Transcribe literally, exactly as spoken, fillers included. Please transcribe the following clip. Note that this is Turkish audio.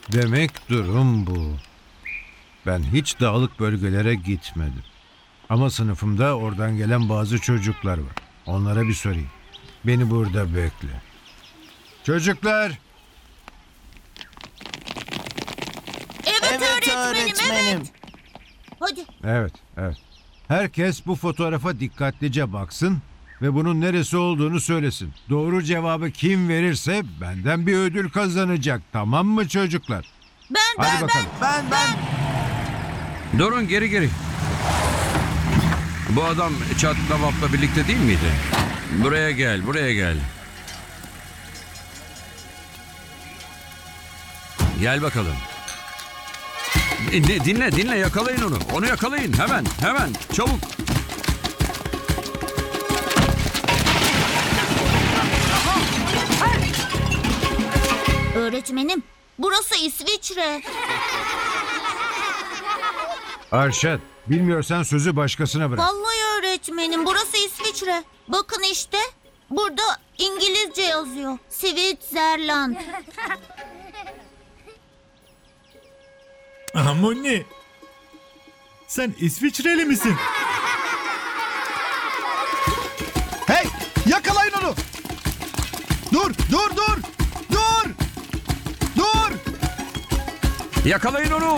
Demek durum bu. Ben hiç dağlık bölgelere gitmedim. Ama sınıfımda oradan gelen bazı çocuklar var. Onlara bir sorayım. Beni burada bekle. Çocuklar! Evet, Evet öğretmenim, öğretmenim. evet. Hadi. Evet, evet. Herkes bu fotoğrafa dikkatlice baksın ve bunun neresi olduğunu söylesin. Doğru cevabı kim verirse benden bir ödül kazanacak. Tamam mı çocuklar? Ben, Hadi ben, bakalım. Ben ben. Durun, geri geri. Bu adam Çatla Vap'la birlikte değil miydi? Buraya gel, buraya gel. Gel bakalım. Dinle, dinle, dinle, yakalayın onu. Onu yakalayın, hemen, hemen, çabuk. Öğretmenim, burası İsviçre. Arşad, bilmiyorsan sözü başkasına bırak. Vallahi öğretmenim, burası İsviçre. Bakın işte, burada İngilizce yazıyor. Switzerland. Amoni. Sen İsviçreli misin? Hey, yakalayın onu. Dur dur dur. Dur. Dur. Yakalayın onu.